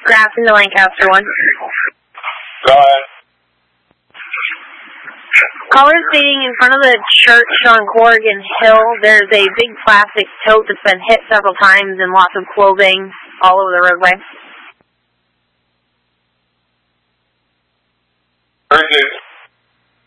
Grafton to Lancaster 1. Go ahead. Caller stating in front of the church on Corrigan Hill, there's a big plastic tote that's been hit several times and lots of clothing all over the roadway. Where's it?